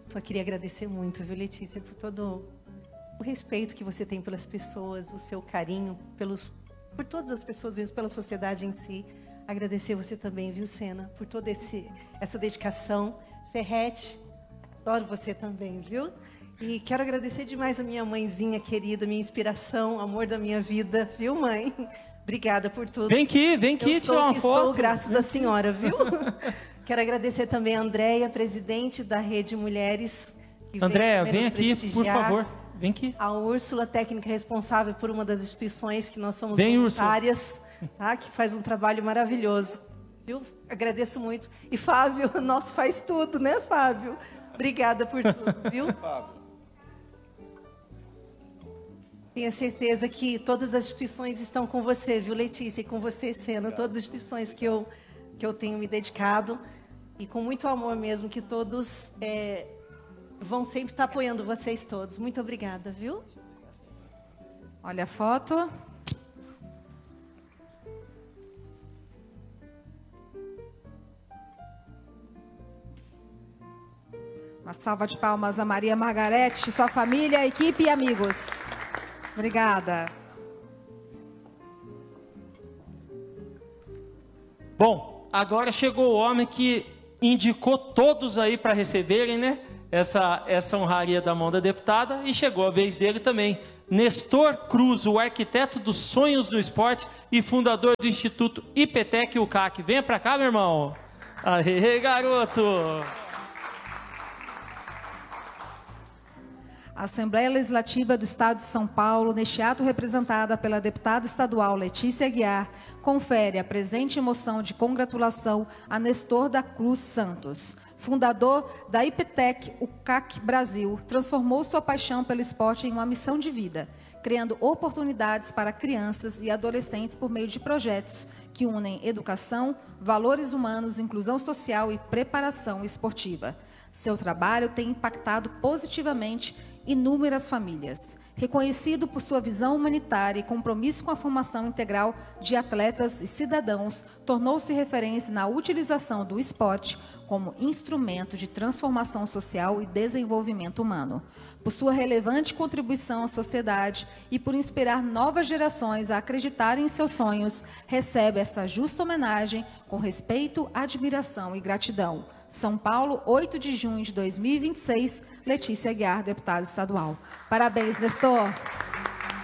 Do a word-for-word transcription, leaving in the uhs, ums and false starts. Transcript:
Só queria agradecer muito, viu, Letícia, por todo o respeito que você tem pelas pessoas, o seu carinho pelos, por todas as pessoas, mesmo pela sociedade em si. Agradecer você também, viu, Sena, por toda esse, essa dedicação. Serrete, adoro você também, viu? E quero agradecer demais a minha mãezinha querida, minha inspiração, amor da minha vida, viu, mãe? Obrigada por tudo. Vem aqui, vem aqui, eu tirar uma que foto. Sou, graças à senhora, viu? Quero agradecer também a Andréia, presidente da Rede Mulheres. Andréia, vem aqui, por favor. Vem aqui. A Úrsula, técnica responsável por uma das instituições que nós somos vem, voluntárias, tá? Que faz um trabalho maravilhoso. Viu? Agradeço muito. E Fábio, nosso faz tudo, né, Fábio? Obrigada por tudo, viu? Fábio. Tenho certeza que todas as instituições estão com você, viu, Letícia? E com você, Sena. Todas as instituições que eu, que eu tenho me dedicado. E com muito amor mesmo, que todos é, vão sempre estar apoiando vocês todos. Muito obrigada, viu? Olha a foto. Uma salva de palmas a Maria Margarete, sua família, equipe e amigos. Obrigada. Bom, agora chegou o homem que indicou todos aí para receberem, né? Essa, essa honraria da mão da deputada, e chegou a vez dele também. Nestor Cruz, o arquiteto dos sonhos no esporte e fundador do Instituto IPTEC U C A C. Venha para cá, meu irmão. Aê, garoto! A Assembleia Legislativa do Estado de São Paulo, neste ato representada pela deputada estadual Letícia Aguiar, confere a presente moção de congratulação a Nestor da Cruz Santos, fundador da IPTEC U C A C Brasil. Transformou sua paixão pelo esporte em uma missão de vida, criando oportunidades para crianças e adolescentes por meio de projetos que unem educação, valores humanos, inclusão social e preparação esportiva. Seu trabalho tem impactado positivamente inúmeras famílias. Reconhecido por sua visão humanitária e compromisso com a formação integral de atletas e cidadãos, tornou-se referência na utilização do esporte como instrumento de transformação social e desenvolvimento humano. Por sua relevante contribuição à sociedade e por inspirar novas gerações a acreditarem em seus sonhos, recebe esta justa homenagem com respeito, admiração e gratidão. São Paulo, oito de junho de dois mil e vinte e seis, Letícia Aguiar, deputada estadual. Parabéns, Nestor.